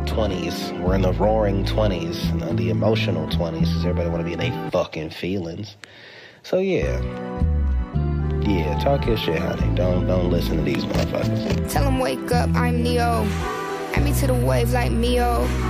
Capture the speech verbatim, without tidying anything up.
twenties. We're in the roaring twenties, uh, the emotional twenties, because everybody want to be in their fucking feelings. So yeah, yeah, talk your shit, honey. Don't don't listen to these motherfuckers. Tell them wake up, I'm Neo. Add me to the wave like Mio.